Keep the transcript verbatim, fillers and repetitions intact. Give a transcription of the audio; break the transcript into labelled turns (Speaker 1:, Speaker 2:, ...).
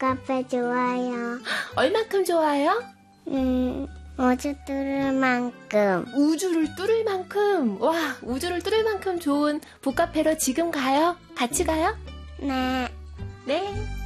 Speaker 1: 북카페 좋아요.
Speaker 2: 얼만큼 좋아요?
Speaker 1: 음, 우주 뚫을 만큼.
Speaker 2: 우주를 뚫을 만큼. 와, 우주를 뚫을 만큼 좋은 북카페로 지금 가요? 같이 가요?
Speaker 1: 네.
Speaker 2: 네.